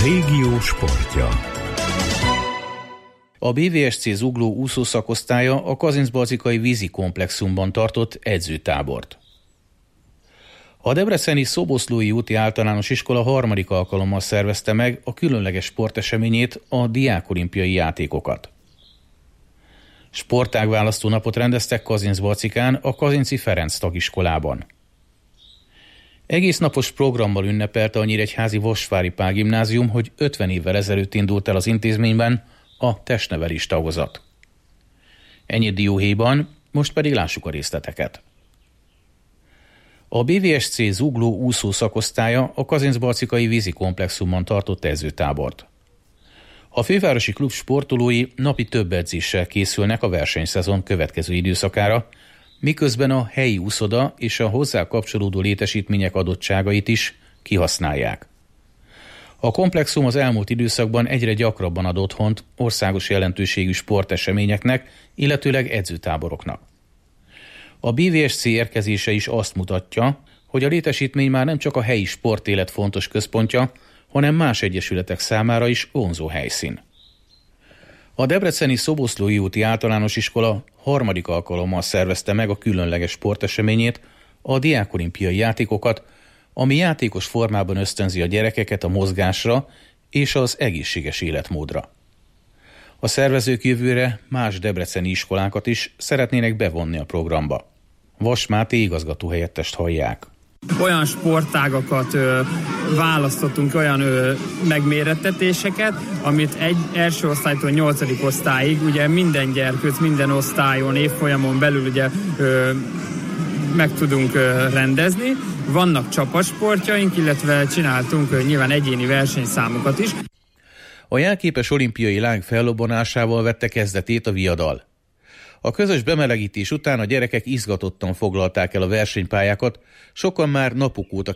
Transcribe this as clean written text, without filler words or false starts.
régió sportja. A BVSC Zugló úszószakosztálya a Kazincbarzikai vízi komplexumban tartott edzőtábort. A debreceni Szoboszlói úti általános iskola harmadik alkalommal szervezte meg a különleges sporteseményét, a diákolimpiai játékokat. Sportágválasztó napot rendeztek Kazincbarcikán, a Kazinci Ferenc tagiskolában. Egész napos programmal ünnepelte a nyíregyházi Vasvári Pál gimnázium, hogy 50 évvel ezelőtt indult el az intézményben a testnevelés tagozat. Ennyi dióhéjban, most pedig lássuk a részleteket. A BVSC Zugló úszó szakosztálya a Kazincbarcikai vízi komplexumban tartott edzőtábort. A fővárosi klub sportolói napi több edzéssel készülnek a versenyszezon következő időszakára, miközben a helyi úszoda és a hozzá kapcsolódó létesítmények adottságait is kihasználják. A komplexum az elmúlt időszakban egyre gyakrabban ad otthont országos jelentőségű sporteseményeknek, illetőleg edzőtáboroknak. A BVSC érkezése is azt mutatja, hogy a létesítmény már nem csak a helyi sportélet fontos központja, hanem más egyesületek számára is vonzó helyszín. A debreceni Szoboszlói úti általános iskola harmadik alkalommal szervezte meg a különleges sporteseményét, a diákolimpiai játékokat, ami játékos formában ösztönzi a gyerekeket a mozgásra és az egészséges életmódra. A szervezők jövőre más debreceni iskolákat is szeretnének bevonni a programba. Vas Máté igazgatóhelyettest hallják. Olyan sportágakat választottunk, olyan megmérettetéseket, amit első osztálytól 8. osztályig, ugye minden gyerkőc, minden osztályon, évfolyamon belül ugye meg tudunk rendezni. Vannak csapatsportjaink, illetve csináltunk nyilván egyéni versenyszámokat is. A jelképes olimpiai láng fellobbanásával vette kezdetét a viadal. A közös bemelegítés után a gyerekek izgatottan foglalták el a versenypályákat, sokan már napok óta